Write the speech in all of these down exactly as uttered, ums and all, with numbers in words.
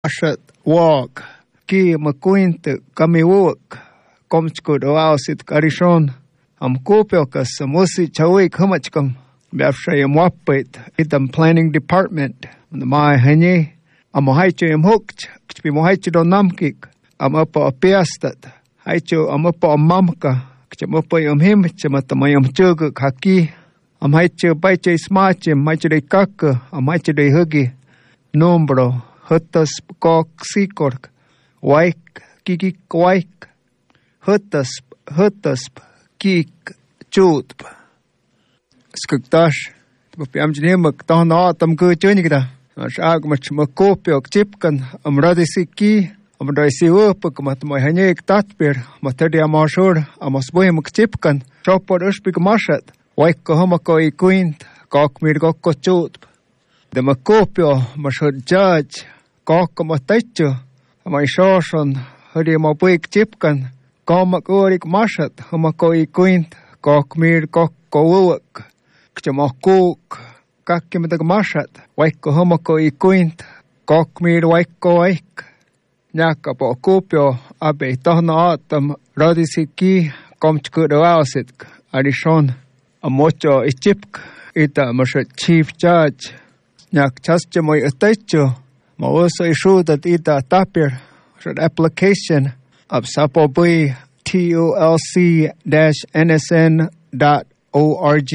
ashat walk ki makuint kami work komchkud oasit karishon am kopiokas musi chawik hamachkam biafshay mwapit itam planning department the my hanye am haiche am hooked kpi mohaiche do namkik am apa apiastat haicho am apa mamka kcham apa am him chamatam chug khaki am haiche baiche smache maiche de kak am haiche de hugi nombro hutas kok sikork waik kiki waik hutas hutas kik chut skuktash piam jnemak tahna tam ku chunigda ashag mach makopyo chipkan am radisiki am raisiwo pakmat mai hanek tatper matadi amashur amasboy mak chipkan chopor uspik mashat waik ko hamako ikuint kok mir kokko chut de makopyo mashud judge kok matacho amai shoshon hadi mabuik chipkan komak urik mashat hamako ikuint kok mir kokko wuk kchamakuk kakkimetak mashat waikko hamako ikuint kok mir waikko waik nyaka po kopyo abe tahna atam radisiki komchkudo ausit adishon amocho ichipk ita mashat chief judge nyak chasche moy itacho mauso ishudat ita tapir shad application of sapobui T O L C N S N dot org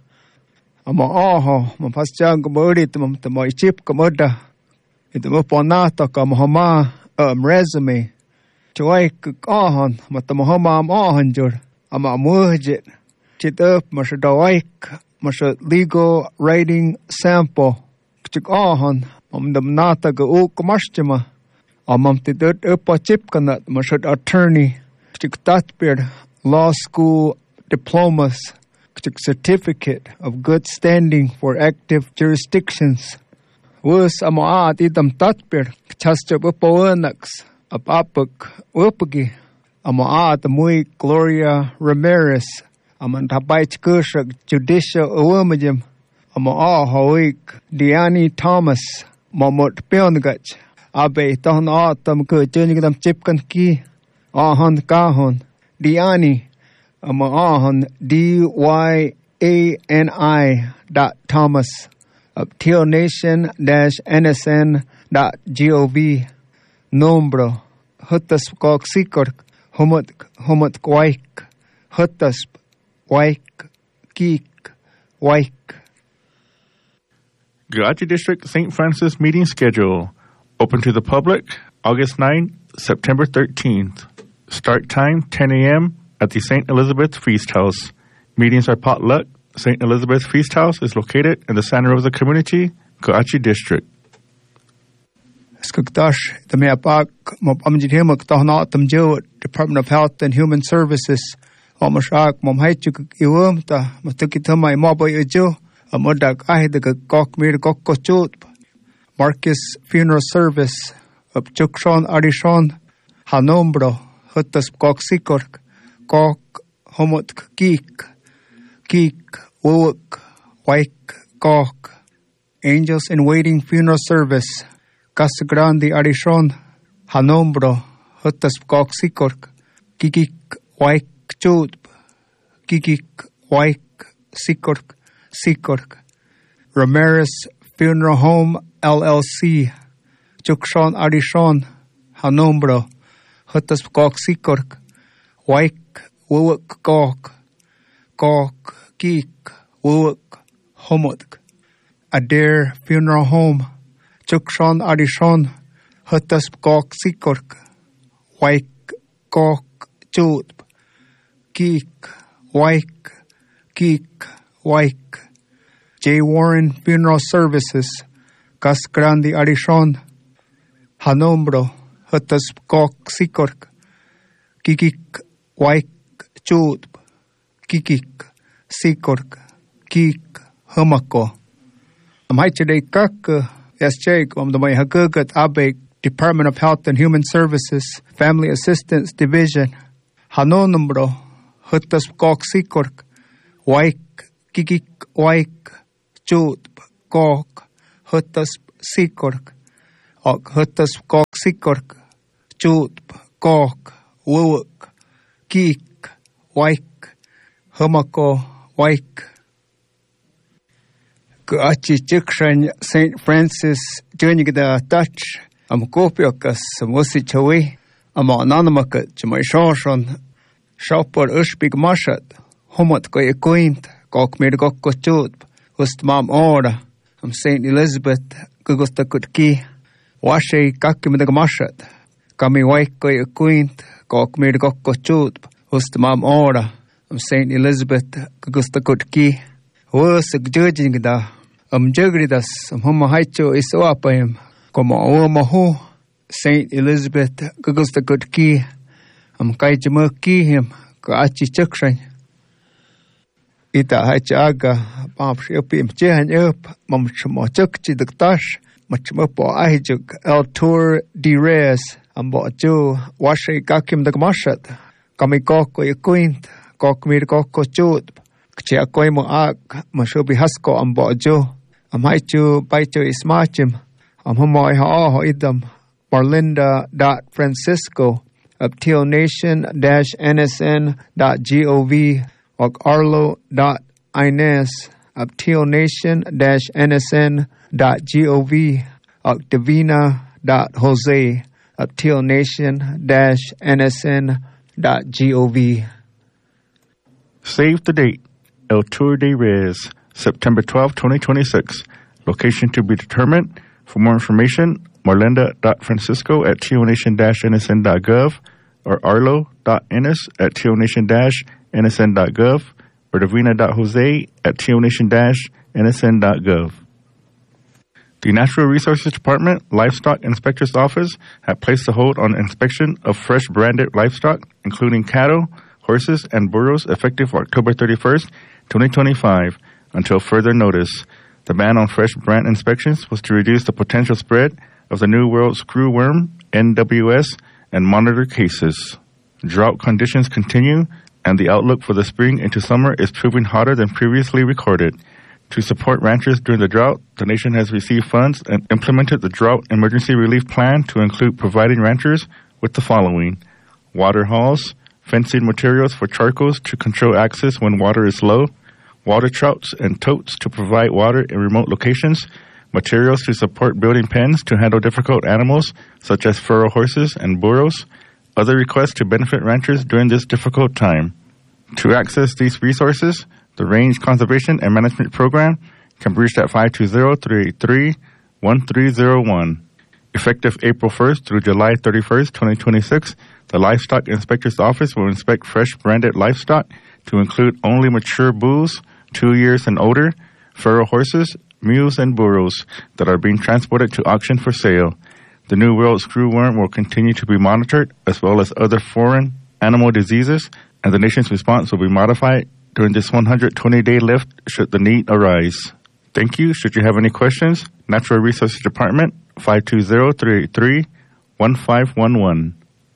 ama aho mapaschang morit mam tamoy chip kamoda ito mo ponata ka mohama um resume choy kahon matamohama am ahon jur ama muhjit chitup mashadoik masha legal writing sample chik ahon mam damnata ga u kamashtima amam tidut upa chip kanat mashad attorney chik tatpir law school diplomas certificate of good standing for active jurisdictions. Was amaat idam tatpir chastap upawanaks apapuk upagi amaat muy Gloria Ramirez amantabait kushak judicial awamajim amaa hoik Diani Thomas mamot pionagach abe tahon atam ku chunigdam chipkan ki ahon kahon Diani Amaahan D Y A N I dot Thomas of teonation dash N S N dot gov nombro hutas kok sikork humut humut waik hutas waik kik waik. Garachi District Saint Francis meeting schedule. Open to the public August ninth, September thirteenth. Start time ten a.m. at the Saint Elizabeth Feast House. Meetings are potluck. Saint Elizabeth Feast House is located in the Santa Rosa community, Garachi District. Skuktash, the Mayapak, Mopamjihim, Tahna, Tamjo, Department of Health and Human Services, Omashak, Momhaichuk, Iwumta, Matukitama, Moboy Ujo, Amodak, Ahidaka, Gokmir, Gokochut, Marcus Funeral Service, of Chukshon, Arishon, Hanombro, Hutas Goksikork, Kok, Homot, Geek, Geek, Wuk, Waik, Kok, Angels in Waiting Funeral Service, Casa Grande Arishon, Hanombro, Hutas Kok Sikork, Kikik, Waik, Chut, Kikik, Waik, Sikork, Sikork, Ramirez Funeral Home L L C, Chukshon Arishon, Hanombro, Hutas Kok Sikork, Waik, Wuk Kok, Kok, Geek, Wuk, Homot, Adair Funeral Home, Chukshon Arishon, Hutas Kok Sikork, Waik, Kok, Chut, Geek, Waik, Geek, Waik, J. Warren Funeral Services, Casa Grande Arishon, Hanombro, Hutas Kok Sikork, Kikik, Waik, Chut, Kikik, Sikork, Kik, Humako. Am Haichade Kak, S. Jake, Om the May Hagugat Abek, Department of Health and Human Services, Family Assistance Division, Hanombro, Hutas Kok Sikork, Waik, Kikik, Waik, Chut, Kok, Hutas Sikork, ag huttas kok sikork, chutp, kok, wuwak, kik, waik, humako, waik. Kaachi chikshan Saint Francis Jönigda Touch, am kopiokas musi chawi, am anonamaka chmai shoshan, shopper ushbig mashat, humot ko ekuint, kok mir gokko chutp, ust mam ora, am Saint Elizabeth, gugusta kutki, washe kakimidag mashat, kami waik ko ekuint, kok mir gokko chutp, ust mam ora, am Saint Elizabeth, gugusta kutki, Wusik judging am jugridas am huma haicho isoapayam como awamahu Saint Elizabeth gugusta kutki am kaichmaki him kaachi chakshan ita haichaga pam shipim chehan up mam chmo chakchi diktash machmo po ahijuk el tour di res am bo jo washe kakim dagmashat kamikoko yakuint kokmir kokko chut Kcia koi mo ak mashubi hasko am bojo am haichu baichu ismachim am humoy ha idam Marlinda dot Francisco up tealnation dash nsn dot gov og arlo dot ines up tealnation dash nsn dot gov og divina dot jose up tealnation dash nsn dot gov. Save the date. El Tour de Reyes, September twelfth, twenty twenty-six. Location to be determined. For more information, marlinda dot francisco at tealnation dash n s n dot gov or arlo dot ines at tealnation dash n s n dot gov or divina dot jose at tealnation dash n s n dot gov. The Natural Resources Department Livestock Inspector's Office had placed a hold on inspection of fresh branded livestock, including cattle, horses, and burros effective October thirty-first, twenty twenty-five, until further notice. The ban on fresh brand inspections was to reduce the potential spread of the New World screwworm, N W S, and monitor cases. Drought conditions continue, and the outlook for the spring into summer is proving hotter than previously recorded. To support ranchers during the drought, the nation has received funds and implemented the Drought Emergency Relief Plan to include providing ranchers with the following: water hauls, fencing materials for charcoals to control access when water is low, water troughs and totes to provide water in remote locations, materials to support building pens to handle difficult animals such as furrow horses and burros, other requests to benefit ranchers during this difficult time. To access these resources, the Range Conservation and Management Program can be reached at five two zero, three eight three, one three zero one. Effective April first through July thirty-first, twenty twenty-six, the Livestock Inspector's Office will inspect fresh branded livestock to include only mature bulls, two years and older, furrow horses, mules, and burros that are being transported to auction for sale. The New World screwworm will continue to be monitored, as well as other foreign animal diseases, and the nation's response will be modified during this one hundred twenty day lift should the need arise. Thank you. Should you have any questions, Natural Resources Department, five two zero, three eight three, one five one one.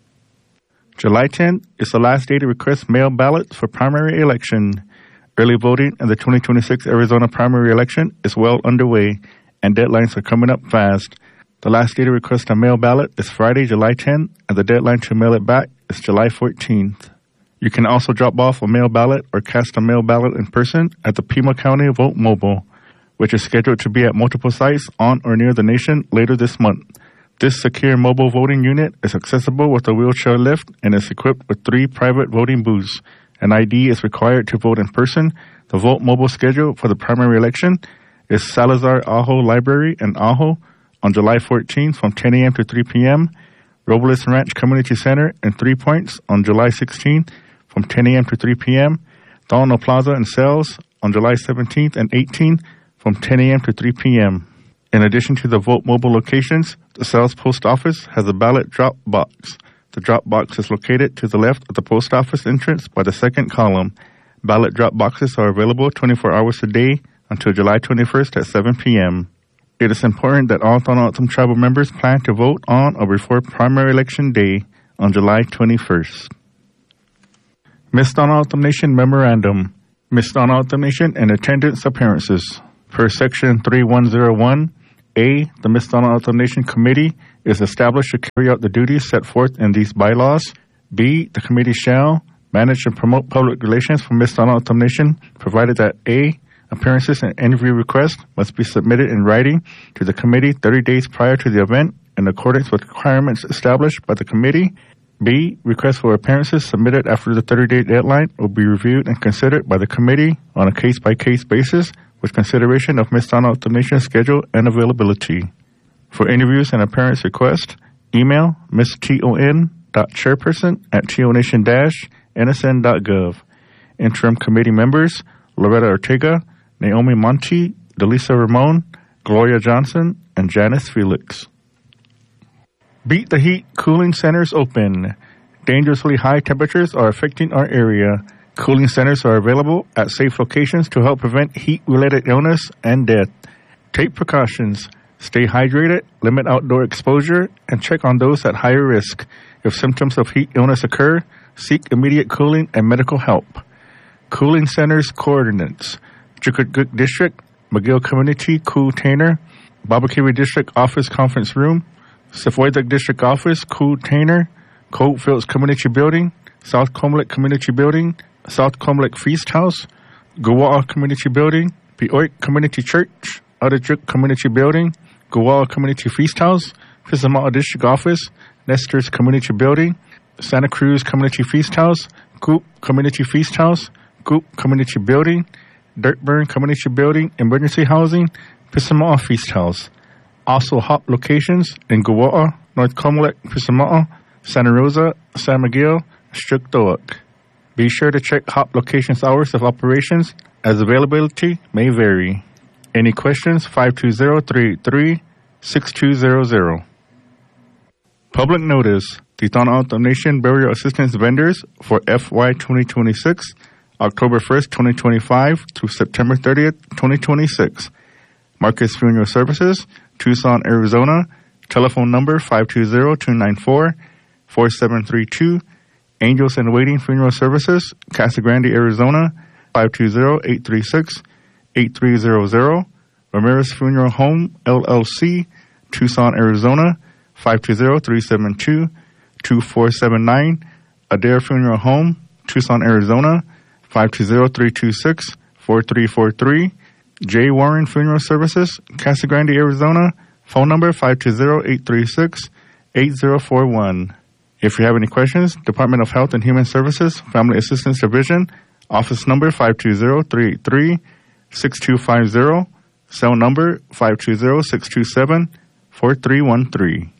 July tenth is the last day to request mail ballots for primary election. Early voting in the twenty twenty-six Arizona primary election is well underway, and deadlines are coming up fast. The last day to request a mail ballot is Friday, July tenth, and the deadline to mail it back is July fourteenth. You can also drop off a mail ballot or cast a mail ballot in person at the Pima County Vote Mobile, which is scheduled to be at multiple sites on or near the nation later this month. This secure mobile voting unit is accessible with a wheelchair lift and is equipped with three private voting booths. An I D is required to vote in person. The Vote Mobile schedule for the primary election is Salazar Ajo Library in Ajo on July fourteenth from ten a.m. to three p.m., Robles Ranch Community Center in Three Points on July sixteenth from ten a.m. to three p.m., Delano Plaza in Sells on July seventeenth and eighteenth from ten a.m. to three p.m. In addition to the Vote Mobile locations, the Sells Post Office has a ballot drop box. The drop box is located to the left of the post office entrance by the second column. Ballot drop boxes are available twenty-four hours a day until July twenty-first at seven p.m. It is important that all Tohono O'odham tribal members plan to vote on or before primary election day on July twenty-first. Miss Tohono O'odham Nation Memorandum. Miss Tohono O'odham Nation and attendance appearances. Per Section thirty-one oh one, A. The Miss Donald Altham Nation Committee is established to carry out the duties set forth in these bylaws. B. The committee shall manage and promote public relations for Miss Donald Altham Nation, provided that A. Appearances and interview requests must be submitted in writing to the committee thirty days prior to the event in accordance with requirements established by the committee. B. Requests for appearances submitted after the thirty-day deadline will be reviewed and considered by the committee on a case-by-case basis with consideration of Miss Donald Altham Nation's schedule and availability. For interviews and appearance requests, email miss ton dot chairperson at tonation dash n s n dot gov. Interim committee members Loretta Ortega, Naomi Monti, Delisa Ramon, Gloria Johnson, and Janice Felix. Beat the heat, cooling centers open. Dangerously high temperatures are affecting our area. Cooling centers are available at safe locations to help prevent heat-related illness and death. Take precautions. Stay hydrated, limit outdoor exposure, and check on those at higher risk. If symptoms of heat illness occur, seek immediate cooling and medical help. Cooling Centers Coordinates: Chukotguk District, McGill Community Cool Tainer, Babakiri District Office Conference Room, Sefoidak District Office Cool Tainer, Coldfields Community Building, South Comlick Community Building, South Comlick Feast House, Guwaa Community Building, Peoik Community Church, Adajuk Community Building, Guwaa Community Feast House, Pisama'a District Office, Nestor's Community Building, Santa Cruz Community Feast House, Goop Community Feast House, Goop Community Building, Dirtburn Community Building, Emergency Housing, Pisama'a Feast House. Also hot locations in Guwaa, North Comlick, Pisama'a, Santa Rosa, San Miguel, Struktoak. Be sure to check hot locations' hours of operations as availability may vary. Any questions? five two zero, three eight three, six two zero zero. Public notice. The Donald Altham Nation Burial Assistance Vendors for F Y twenty twenty-six, October first, twenty twenty-five through September thirtieth, twenty twenty-six. Marcus Funeral Services, Tucson, Arizona. Telephone number five two zero, two nine four, four seven three two. Angels in Waiting Funeral Services, Casa Grande, Arizona. five two zero, eight three six, eight three zero zero. Ramirez Funeral Home, L L C, Tucson, Arizona. five two zero, three seven two, two four seven nine. Adair Funeral Home, Tucson, Arizona. five two zero, three two six, four three four three. J. Warren Funeral Services, Casa Grande, Arizona. Phone number five two zero, eight three six, eight zero four one. If you have any questions, Department of Health and Human Services, Family Assistance Division, office number five two zero, three eight three, six two five zero, cell number five two zero, six two seven, four three one three.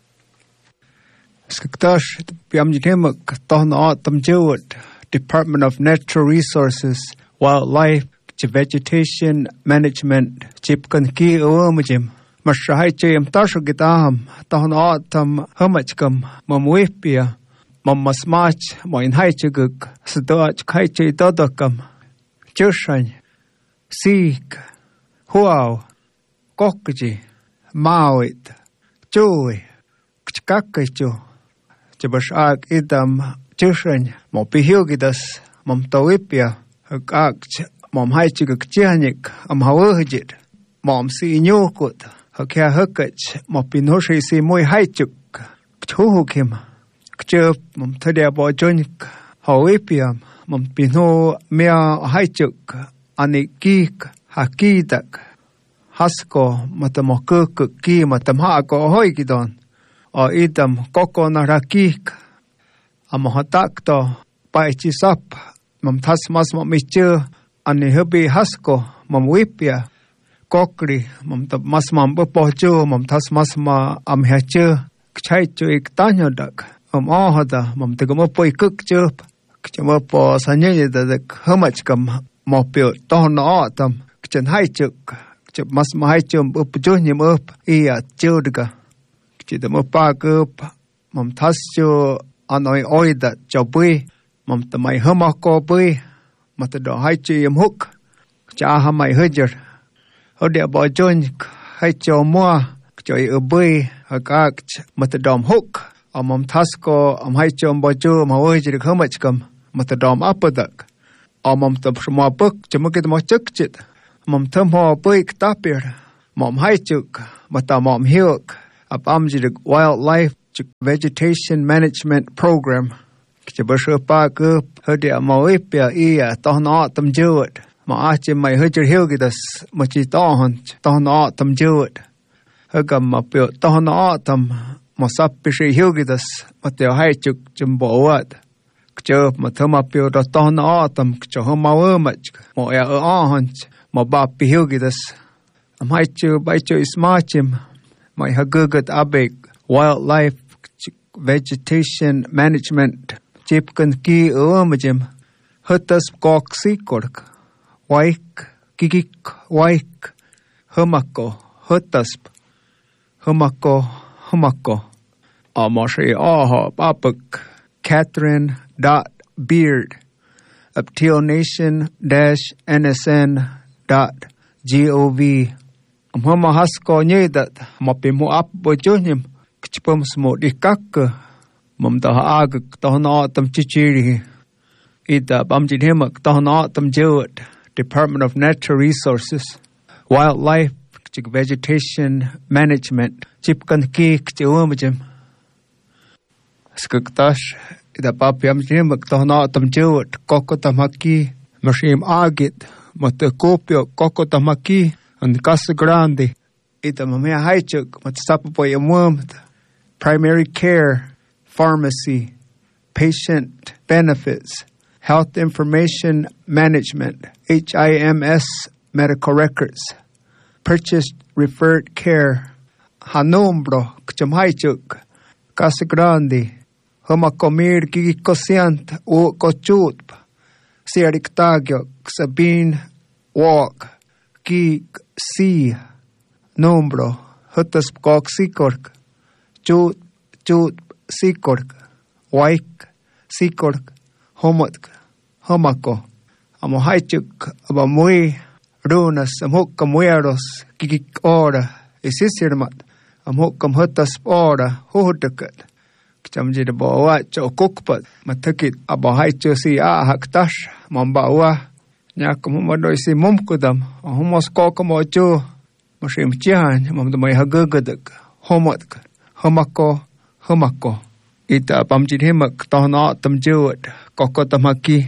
Skaktash Piamjitemuk Tohna Tamjewit, Department of Natural Resources, Wildlife, Vegetation Management, Chipkan Ki Uomajim, Mashahaychim Tashogitaham, Tohna Tam Humachkam, Mamwipia, Mamasmach, Moinhaichuguk, Sadoach Kaichi Dodokam, Chushan, Seek, Huao, Kokji, Mawit, Joy, Kakacho. Jabashak idam chushan mo pihugidas mom tawipia hak mom haichik chianik am hawajit mom si nyokut hakya hakach mo pinoshi si moy haichuk chuhukim kchup mom thadia bojonik hawipia mom pino mea haichuk anikik hakidak hasko matamokuk ki matamhako hoigidon o idam koko na rakik amohatakto paichisap mam tasmas mam michu ani habi hasko mam wipia kokri mam mas mam bopochu mam tasmas ma amhachu kchaichu iktanyodak am ahada mam tegomopo ikukchup kchamopo sanyeda de hamachkam mopio tohna atam kchen haichuk kchap mas mahaichum upjunyim up ia chudga Chita mo pagup, mom tasjo anoi oida jobui, mom tamai humako bui, matado haichi yam hook, chaha my hudger. Hodia bojoin, haicho moa, joy ubui, hagak, matadom hook, or mom tasco, am haichom bojo, my wajir humachcum, matadom apadak, or mom tab shma book, jamukit mo chukchit, mom tumho buik tapir, mom hai chuk mata mom hiuk up amjid wildlife vegetation management program che basho pa ku hodia moipia ia tohna tam jewet ma ache mai hojer hilgidas machi tohon tohna tam jewet hagam ma pio tohna tam mosappi hilgidas mateo hai chuk jumboat kcho matama pio tohna tam kcho mawo mach mo ya ahon ma ba hilgidas am hai chu bai chu ismachim mai hagugat abek wildlife vegetation management chipkan ki umajim hutas koksikork waik kikik waik humako hutasp humako humako amashi aha papuk Catherine dot beard of tealnation dash nsn dot gov amhama hasko nyedat mapimu ap bojonim kchpam smo dikak mum ta ag tohna tam chichiri ida bamjid himak tohna tam jewet Department of Natural Resources Wildlife Vegetation Management chipkan ki kchumajim skaktash ida papiam himak tohna tam jewet kokotamaki mashim agit matakopio kokotamaki and Casa Grande ida mamea haichuk matsapapo yamum primary care pharmacy, patient benefits, health information management, H I M S medical records, purchased referred care, Hanombro, Kchamhaichuk, Casa Grande, Homakomir Gigikosiant, O Kochutp, Siariktagyo, Sabine Walk, Gig Si, Nombro, Hutasbkok Sikork, Chut, Chut, Sikork, Waik, Sikork, Homotk, Homako, Amohaichuk, Abamui, Runas, Amhokamueros, Kikik Ora, Isisirmat, Amhokam Hutas Ora, Hohudakat, Kchamjid Bawat, Chokukpat, Matakit, Abahaichu Si Ahaktash, Mambawa, Nyakamumadoisi Mumkudam, Homos Kokamojo, Mashim Chihan, Mamdamai Hagadak, Homotk, Homako, Humako ita pamjid himak tohna tam jewet kokotamaki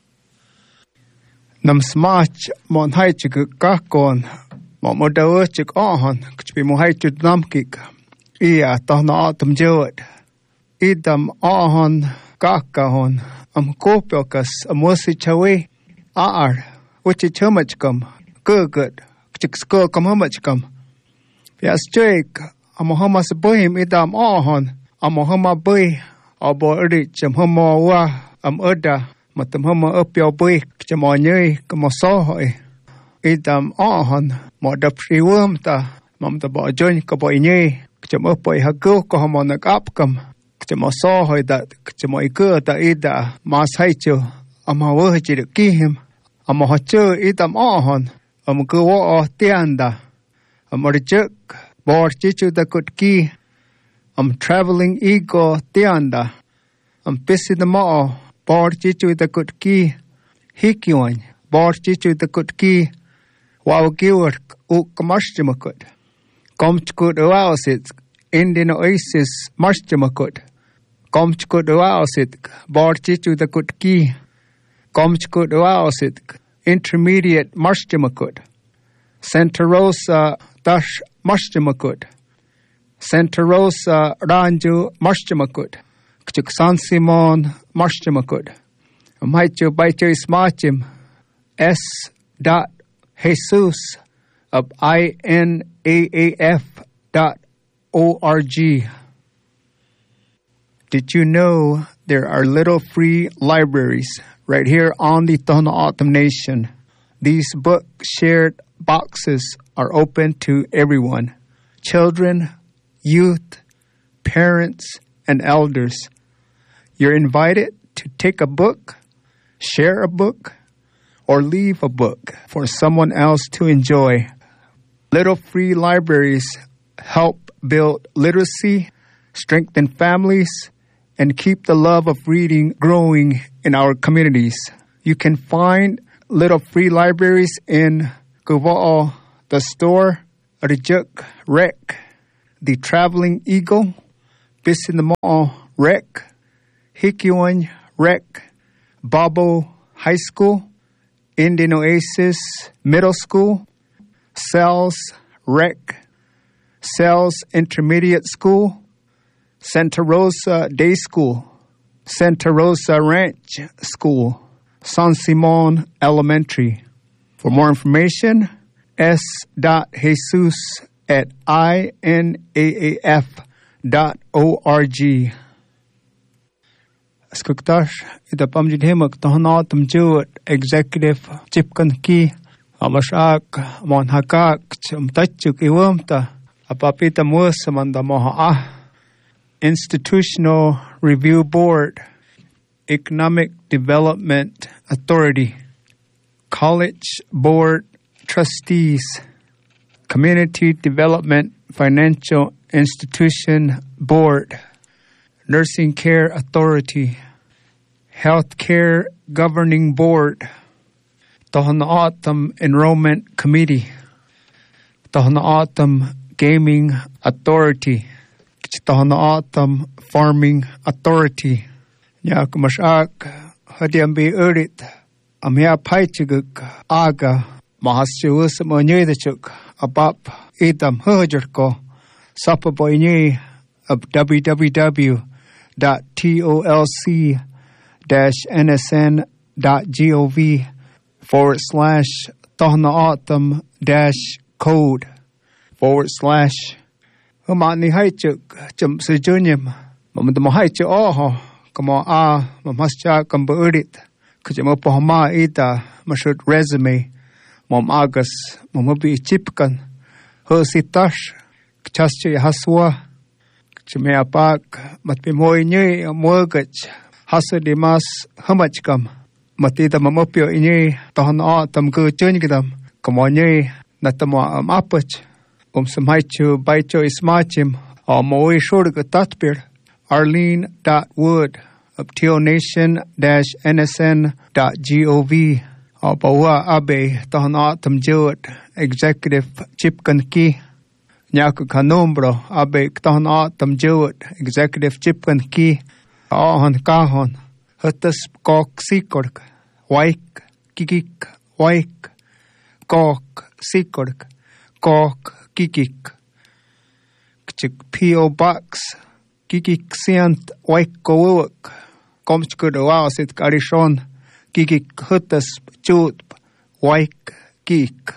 nam smach mon haichik kakon mo modawchik ahon kchpi mo haichut namkik ia tohna tam jewet idam ahon kakahon am kopiokas amosi chawe aar uchi chamachkam gugut kchiksko kam hamachkam pias chek amohamas bohim idam ahon amohama boy abo ri chamhama wa am oda matamhama upyo boy chamonyei kamosohoi idam ahon modapri wumta mamta bo join ka boy nyei chamopoy hago ko hamonak apkam chamosohoi dat chamoy ku ta ida masaicho amawo chir kihim amohacho idam ahon am ku wo tianda amorchuk bor chichu da kutki am traveling ego tianda am pisi the mao bor chichu da kutki hikyon bor chichu da kutki wow giwer u kamashtimakut komchkut oasit Indian oasis marshtimakut komchkut oasit bor chichu da kutki komchkut oasit intermediate marshtimakut Santa Rosa dash marshtimakut Santa Rosa Ranju marshtimakut Kchuk San Simon marshtimakut Maichu Baichu Ismachim S. Dot Jesus of I N A A F dot O R G. Did you know there are little free libraries right here on the Tohono O'odham Nation? These book shared boxes are open to everyone. Children, youth, parents, and elders. You're invited to take a book, share a book, or leave a book for someone else to enjoy. Little free libraries help build literacy, strengthen families, and keep the love of reading growing in our communities. You can find little free libraries in Guva'o, the store, Rijuk Rec, The Traveling Eagle, Bisinamo Rec, Hikiwan Rec, Babo High School, Indian Oasis Middle School, Cells Rec, Cells Intermediate School, Santa Rosa Day School, Santa Rosa Ranch School, San Simon Elementary. For more information, s. Jesus at inaaf dot org. Skuktash, ita pamjid himak tohnatum juat executive chipkan ki amashak mon hakak chum tachuk iwamta apapita musamanda moha ah. Institutional Review Board, Economic Development Authority, College Board Trustees, Community Development Financial Institution Board, Nursing Care Authority, Healthcare Governing Board, Tohono-O'odham Enrollment Committee, Tohono-O'odham Gaming Authority, Tohono-O'odham Farming Authority. Yak mashak hadiambi urit amya paichiguk aga mahaschiwus monyedachuk abap idam hujerko sapaboyni of www dot tolc dash nsn dot gov forward slash Tohono-O'odham dash code forward slash Humani haichuk chum sejunyam mamdamo haichu oho kamo a mamascha kamburit kujamo pohama ita mashut resume mom agas momobi chipkan hositash kchasche haswa kchme apak matpimoy ni mogach hasadimas hamachkam matita mamopio ini Tohono-O'odham ku chunigdam kamo ni natamo amapach Um samhaichu baicho ismachim or moi shortg tatpir Arlene dot wood of teonation dash nsn dot gov or bawa abe Tohono-O'odham Jewett executive chipkan ki nyaku kanombro abe Tohono-O'odham Jewett executive chipkan ki ahon kahon hutas kok sikork waik kikik waik kok sikork kok Kikik Kchik P O Box Kikik Siant Waikowuk Komchkudawasit Karishon Kikik Hutas Chut Waik Kik.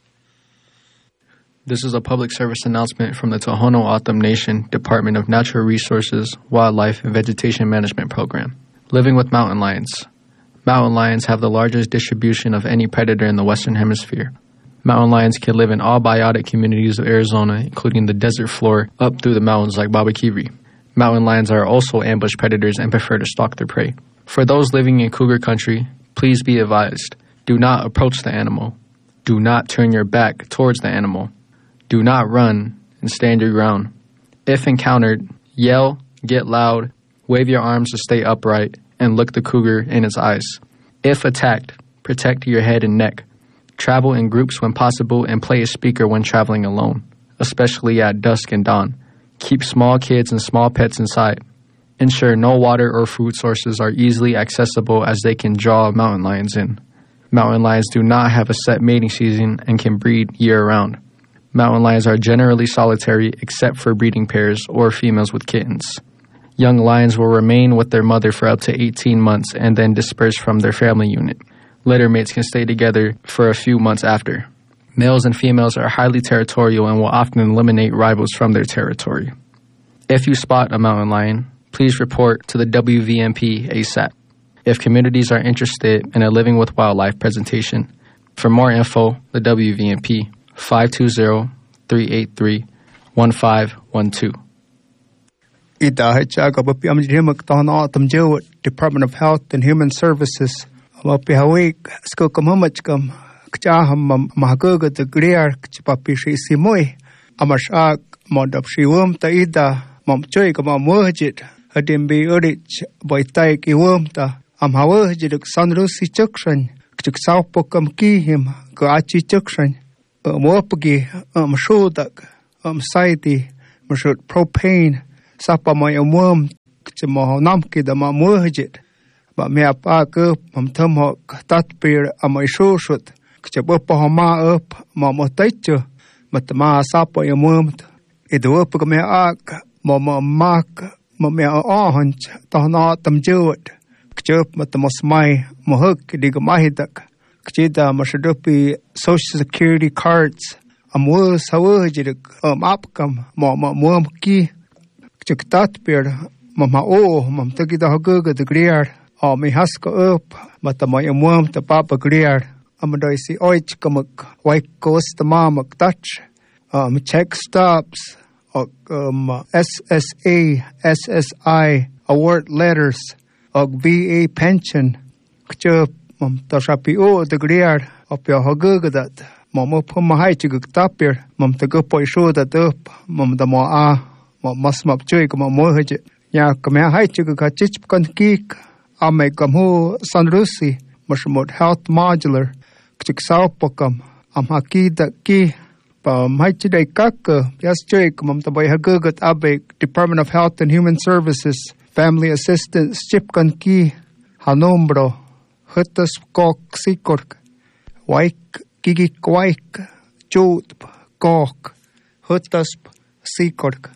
This is a public service announcement from the Tohono-O'odham Nation Department of Natural Resources, Wildlife, and Vegetation Management Program. Living with mountain lions. Mountain lions have the largest distribution of any predator in the Western Hemisphere. Mountain lions can live in all biotic communities of Arizona, including the desert floor, up through the mountains like Babakiri. Mountain lions are also ambush predators and prefer to stalk their prey. For those living in cougar country, please be advised, do not approach the animal. Do not turn your back towards the animal. Do not run and stand your ground. If encountered, yell, get loud, wave your arms to stay upright, and look the cougar in its eyes. If attacked, protect your head and neck. Travel in groups when possible and play a speaker when traveling alone, especially at dusk and dawn. Keep small kids and small pets inside. Ensure no water or food sources are easily accessible as they can draw mountain lions in. Mountain lions do not have a set mating season and can breed year-round. Mountain lions are generally solitary except for breeding pairs or females with kittens. Young lions will remain with their mother for up to eighteen months and then disperse from their family unit. Litter mates can stay together for a few months after. Males and females are highly territorial and will often eliminate rivals from their territory. If you spot a mountain lion, please report to the W V M P ASAP. If communities are interested in a Living with Wildlife presentation, for more info, the W V M P five two zero, three eight three, one five one two. Ita hachaga bapi amjhimak Tohono-O'odham Jewett Department of Health and Human Services. Mapi hawik skokam hamachkam kchaham mahagaga the griar kchipapi shi simoy amashak modap shiwum ta ida momchoy kama muhjit hadimbi urich boytai kiwum ta am hawajit sanrusi chakshan kchik saupokam kihim ka achi chakshan Mopagi, um, Shudak, um, Saiti, Mashut propane, Sapa my worm, Chimo Namki, the Mamurjit, but me up a cup, um, Tomhawk, that beer, and my shoe shoot, Chapapa up, Mamma Tature, but the Ma Sapa your worm, it work me ark, Mamma Mark, Mamma Orange, Tana them Jewett, Chirp, but the Mosmai, Mohuk, Digamahidak. Kjida Mashadupi Social Security cards am wurs hawajid um apkam ma ma muamki chiktat bir mama o mam tagida haguga de griar o mi haska up mata ma muam ta papa griar am doisi oich kamak white coast mamak touch um check stops um S S A S S I award letters og V A pension kchup Mom Tashapi o the Griar up your Hagugat, Mamma Pumahaichig tapir, Mom the Gupo show that up, Mom the Moa, Mom Masmap Jake, Mom Mohaj, Yakamea Haichig Kachipkan Geek, Ame Gamu Sanrusi, Mushmod Health Modular, Chiksapokam, Amhaki the Key, Pamhaichide Kaka, Yes Jake, Mom the Boy Hagugat Abe, Department of Health and Human Services, Family Assistance, Chipkan Key, Hanombro. Huttas kok sikork, waik gigik waik, jodp kok, huttasp sikork.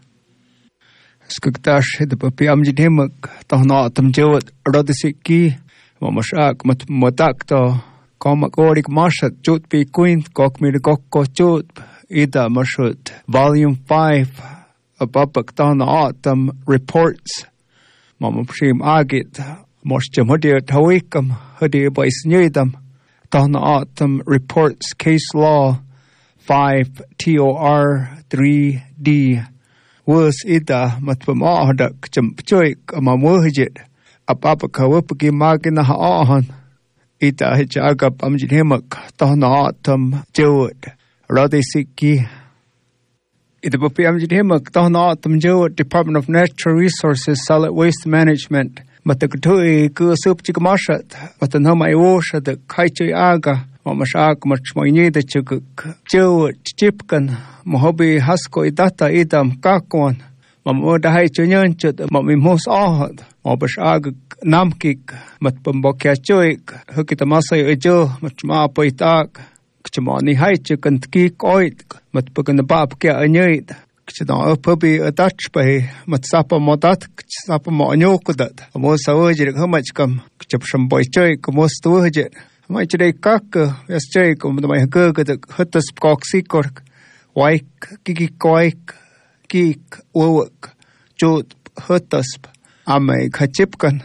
Skugtash the papi amjid himak, tahnatam jod, rodisiki, mamashak mat motakto, komak orik mashat, jod pi quint, kok mir kokko jod, ida mashut, volume five, abapak tahnatam reports, mamapshim agit. Moshjam Hudia Tawikam, Hudia by Snidam, Tahna Autumn reports case law five T O R three D. Was Ida Matpamahadak, Jumpjoik, Amamurhijit, Ababaka Wupaki Magina Haahan, Ida Hijagap Amjidhimak, Tahna Autumn Jewett, Radisiki. Ida Bupi Amjidhimak, Tahna Autumn Jewett, Department of Natural Resources, Solid Waste Management. Matakutui Kusup Chikamashat, but the Nama Iwosha, the Kaichi Aga, Mamashak, much more needed Chikuk, Joe, Chipkan, Mohobi, Hasko, Idata, Idam, Kakwan, Mamoda Haichunyanchut, Mamimos Ahad, Mabashag, Namkik, Matpambokia Choik, Hukitamasa Ejo, much more Poitak, Kchamani Haichuk and Kik Oit, Matpukan the Babkia Anyait. Kchidon puppy a Dutch bay, Matsapa Modat, Sapa Monyokudat, a most urgent how much come, Kchapsham boy choik, most urgent. My today kaka, yes choik, um, my gurga, the huttas cock seacork, waik, kiki quaik, geek, wowak, jod, huttasp, ame kachipkan.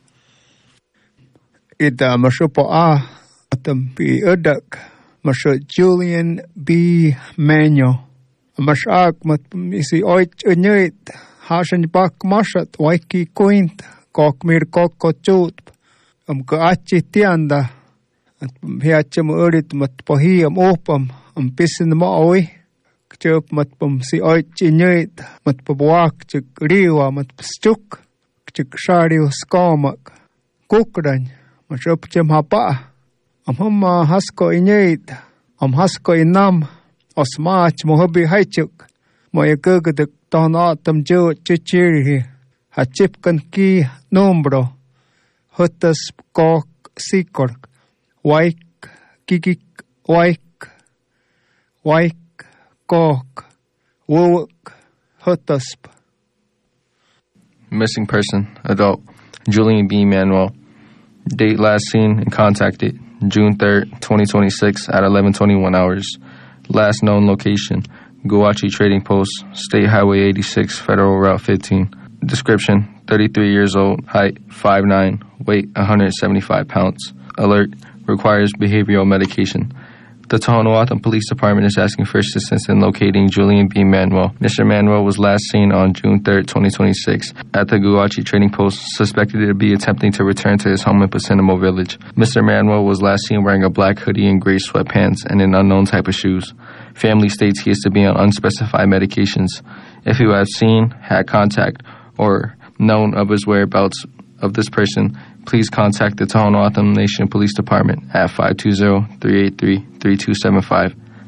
Ida Mashupo ah, atam be udak, Mashu Julian B. Manuel. Mashak mat isi oich unyit hashan bak mashat waiki quint kok mir kok kochut am kaachi tianda at hiacham urit mat pohiyam opam am pisin maoi kchup mat pum si oich unyit mat pabwak chik riwa mat stuk chik shariu skomak kukran mashup chem hapa am humma hasko unyit am hasko inam Osmach Mohobi Haichuk, Moya Gurga Don Autumn Joe Chichiri, Hachipkan Ki Nombro, Huttas Kok Sikork, Waik Kikik Waik, Waik Kok, Wowak, Huttasp. Missing person, adult, Julian B. Manuel. Date last seen and contacted, June third, twenty twenty-six at eleven twenty-one hours. Last known location, Guachi Trading Post, State Highway eighty-six, Federal Route fifteen. Description, thirty-three years old, height five nine, weight one hundred seventy-five pounds. Alert, requires behavioral medication. The Tohono Police Department is asking for assistance in locating Julian B. Manuel. Mister Manuel was last seen on June third, twenty twenty-six at the Guachi Trading Post, suspected to be attempting to return to his home in Pacinamo Village. Mister Manuel was last seen wearing a black hoodie and gray sweatpants and an unknown type of shoes. Family states he is to be on unspecified medications. If you have seen, had contact, or known of his whereabouts of this person, please contact the Tohono O'odham Nation Police Department at five two zero, three eight three, three two seven five.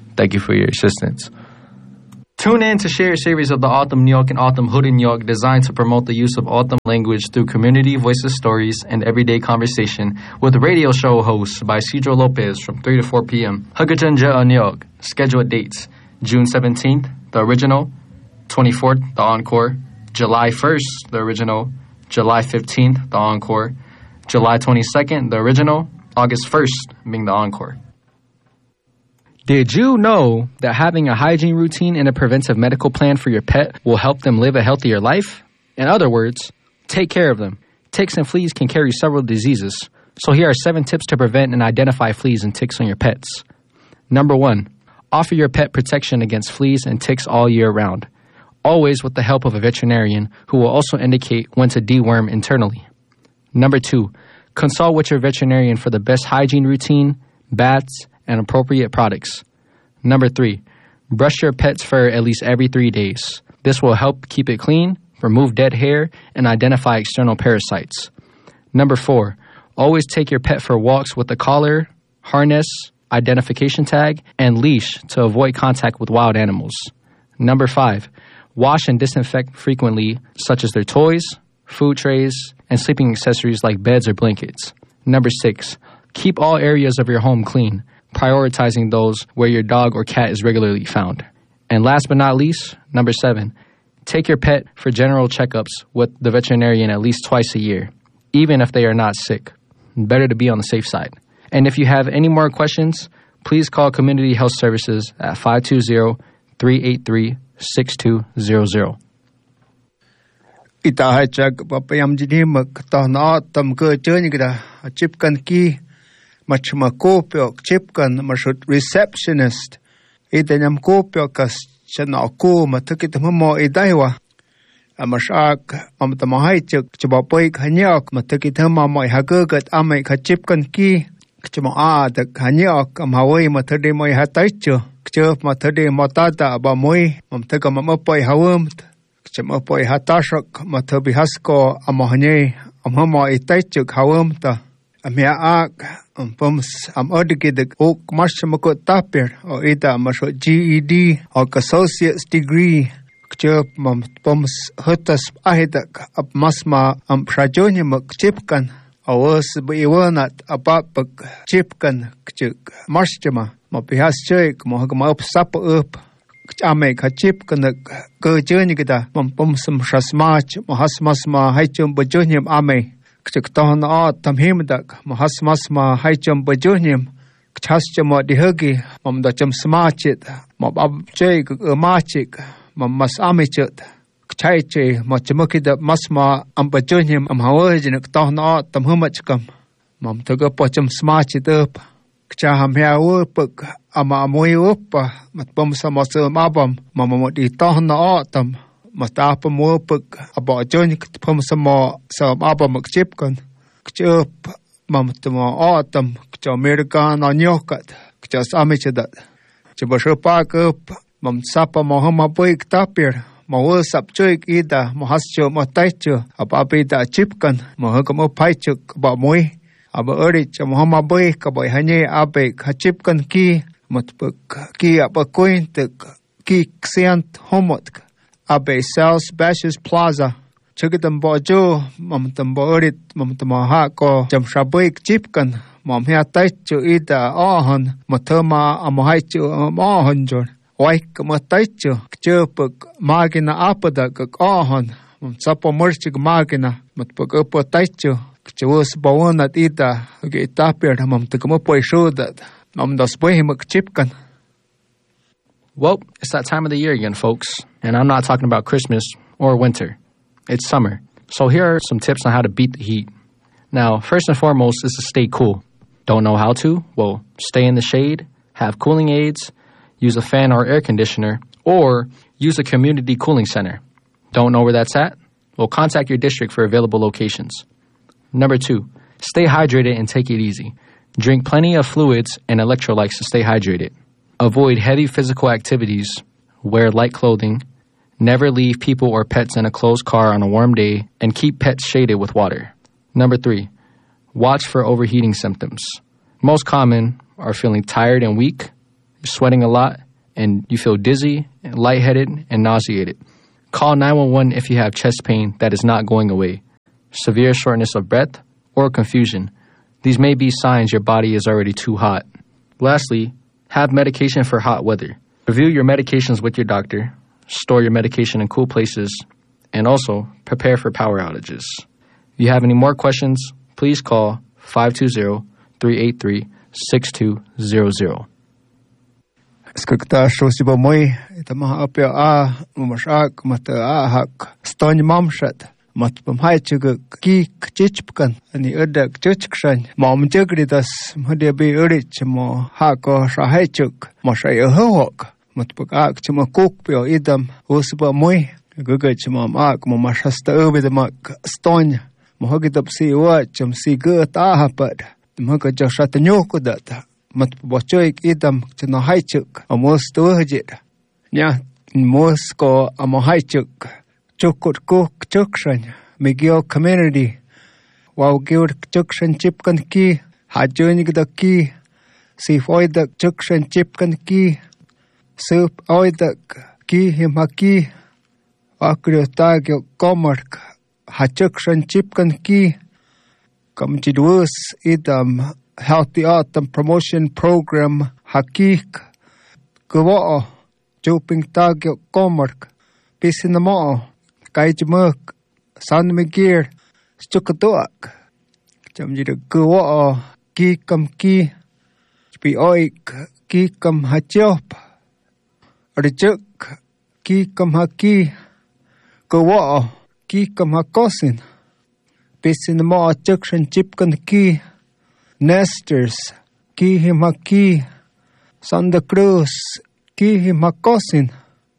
Thank you for your assistance. Tune in to share a series of the Autumn New York and Autumn Hood New York designed to promote the use of Autumn language through community voices stories and everyday conversation with radio show hosts by Cedro Lopez from three to four p.m. Hagajanja New York. Scheduled dates: June seventeenth, the original; twenty-fourth, the encore; July first, the original; July fifteenth, the encore; July twenty-second, the original; August first being the encore. Did you know that having a hygiene routine and a preventive medical plan for your pet will help them live a healthier life? In other words, take care of them. Ticks and fleas can carry several diseases. So here are seven tips to prevent and identify fleas and ticks on your pets. Number one, offer your pet protection against fleas and ticks all year round, always with the help of a veterinarian who will also indicate when to deworm internally. Number two, consult with your veterinarian for the best hygiene routine, baths, and appropriate products. Number three, brush your pet's fur at least every three days. This will help keep it clean, remove dead hair, and identify external parasites. Number four, always take your pet for walks with a collar, harness, identification tag, and leash to avoid contact with wild animals. Number five, wash and disinfect frequently, such as their toys, food trays, and sleeping accessories like beds or blankets. Number six, keep all areas of your home clean, prioritizing those where your dog or cat is regularly found. And last but not least, number seven, take your pet for general checkups with the veterinarian at least twice a year, even if they are not sick. Better to be on the safe side. And if you have any more questions, please call Community Health Services at five two zero, three eight three, six two zero zero. Ita hai chak papayam jini mak ta na tam ke cheni kita chipkan ki mach ma kopyo chipkan mashut receptionist ita nyam kopyo kas chana ko matakit mo idaiwa amashak am ta mahai chak chba poi khanyak matakit ma mo hagagat amai kha chipkan ki chma a ta khanyak am hawai matade mo hataicho chöp matade motata ba moi mam ta kam ma poi hawum chma poi hatashak matabi hasko amahne amhama itaicho hawum ta amia ak ampums am odigid ok marshmako taper o ida masho G E D or associate's degree chöp mam pums hutas ahidak ap masma am prajonim chipkan awas biwanat apapak chipkan chuk marshma mapihas chek mohagma up sap up ame ka chipkan ke jeni kita mam pums shasmach mohasmasma haichum bajonim ame chuk ton a tamhim dak mohasmasma haichum bajonim chaschama dihagi mam da chum smachit mam ab chek machik mam mas amichet chaiche machmukida masma am bajonim am hawajin ton a tamhumachkam mam taga pochum smachit up cha ham hawo puk ama moy up mat pom samasam abam mam mo di ton a tam mata mo puk aba jon pom samo sam abam chipkan chup mam tamo atam cha american anyokat cha samichedat chbashopa kup mam sapa mohama poik tapir mo sap choik ida mohascho motaicho apapita chipkan mohakamo paichuk ba moi aba ori cha mohama boy ka boy hanye ape khachipkan ki matpuk ki apa coin tek ki xiant homot abe South Bashes Plaza chugitam bojo mam tamborit mam tamaha ko jamshaboik chipkan mam hia taichu ida ahon matama amhaichu ahon jor waik mataichu chupuk magina apada ka ahon mam sapo murchig magina matpuk upo taichu chus bawonat ida ge tapir mam tukmo poishodat mam das bohimak chipkan. Well, it's that time of the year again, folks. And I'm not talking about Christmas or winter. It's summer. So here are some tips on how to beat the heat. Now, first and foremost is to stay cool. Don't know how to? Well, stay in the shade, have cooling aids, use a fan or air conditioner, or use a community cooling center. Don't know where that's at? Well, contact your district for available locations. Number two, stay hydrated and take it easy. Drink plenty of fluids and electrolytes to stay hydrated. Avoid heavy physical activities, wear light clothing, never leave people or pets in a closed car on a warm day, and keep pets shaded with water. Number three, watch for overheating symptoms. Most common are feeling tired and weak, you're sweating a lot, and you feel dizzy, lightheaded, and nauseated. Call nine one one if you have chest pain that is not going away, severe shortness of breath, or confusion. These may be signs your body is already too hot. Lastly, have medication for hot weather. Review your medications with your doctor, store your medication in cool places, and also prepare for power outages. If you have any more questions, please call five two zero, three eight three, six two zero zero. Skakta shosiba moi ita maha apya a mumashak mata a hak stony mamshat mat pamhaichug ki chichpkan ani edak chichkshan mom jagridas mhadia be urich mo hako shahaichuk mashai ahok mat pakak chma kokpyo idam usba moi gugach mom ak mumashasta ubidamak stony mohagidap si wacham si gut ahapat mhaga jashat nyokudat mat bochoik idam chno haichuk amos tuhjit nya mosko amo haichuk chukut kuk chukshan migio community wow giur chukshan chipkan ki hajonik da ki si foida chukshan chipkan ki sup oida ki himaki akrio tagyo komark hachukshan chipkan ki kamchidus idam Healthy Autumn Promotion Program Hakik Gwo Joping Tagyo Komark Pisinamo Kaijmuk San Migir Stukatuak Jamjid Gwo Kikam Ki Spi Oik Kikam Hachop Rijuk Kikam Haki Gwo Kikam Hakosin Pisinamo Chukshan Chipkan Ki Nesters, Kihimaki, Santa Cruz, Kihimakosin,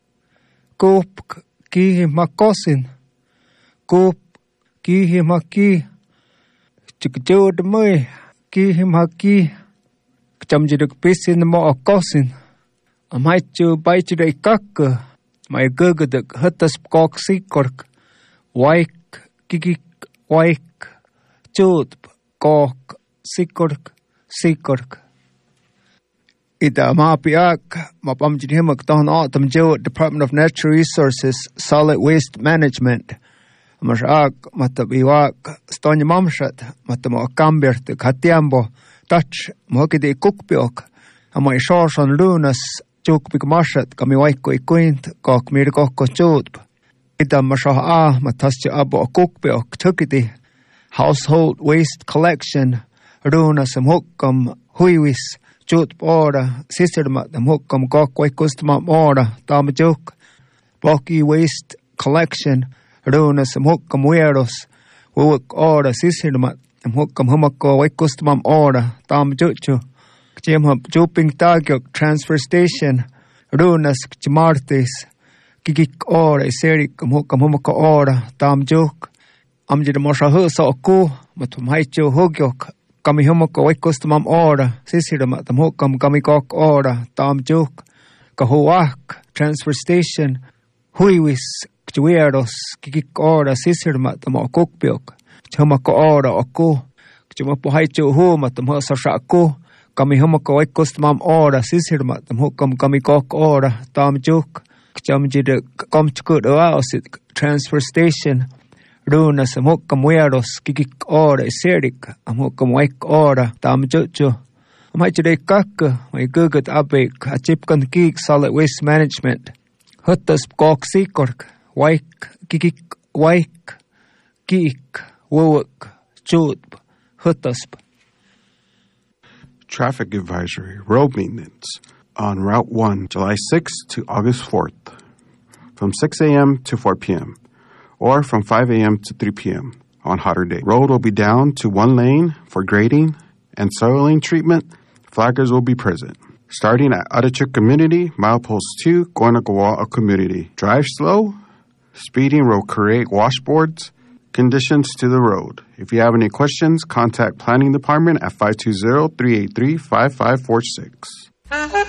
Kop, Kihimakosin, Kop, Kihimaki, Chikjod Mui, Kihimaki, Chamjiduk Pisin Mo Okosin, Amaichu Baichide Kaka, my Guguduk Hutas Kok Sikork, Waik, Kikik, Waik, Chod, Kok, Sikork, Sikork. Ida Mapiak, Mapamjidhimak Don Autumn Joe, Department of Natural Resources, Solid Waste Management. Mashak, Matabiwak, Stonya Mamshat, Matamo Kambert, Katiambo, Touch, Mokide Cookpiok, Amai Shorson Lunas, Chukpik Mashat, Kamiwaiko Quint, Kok Mirkoko Chod. Ida Mashaha, Matasja Abo Cookpiok, Tukiti, Household Waste Collection. Runa sam hukkam huivis chut ora sistermat am hukkam gokwa kustam ora tamjuk Boki Waste Collection Runa sam hukkam weros wuk ora sistermat am hukkam humako kustam ora tamjuchu Jim hub juping tagyok transfer station Runas chimartis kikik ora serik am hukkam humako ora tamjuk amjid moshahu so ku matum haichu hugyok Kami humoko wakustamam ora, sisirama tam hukam kami kok ora, tam juk, kahuak, transfer station, huiwis, kjueros, kikik ora, sisirama tam okukpiok, humako ora oku, kjumapo haichu huma tam hosashaku, kami humoko wakustamam ora, sisirama tam hukam kami kok ora, tam juk, kjamjid komchkud oaosit, transfer station, Runa sam hukkam weros kikik ora serik am hukkam waik ora tam chuchu am haichide kakka mai gugut abek a chipkan kik solid waste management hutas kok sikork waik kikik waik kik wowuk chut hutasp. Traffic advisory, road maintenance on Route one, July sixth to August fourth, from six a.m. to four p.m. or from five a.m. to three p.m. on hotter days. Road will be down to one lane for grading and soiling treatment. Flaggers will be present. Starting at Adachuk Community, milepost two, Guanagawa Community. Drive slow. Speeding will create washboards. Conditions to the road. If you have any questions, contact Planning Department at five two zero, three eight three, five five four six.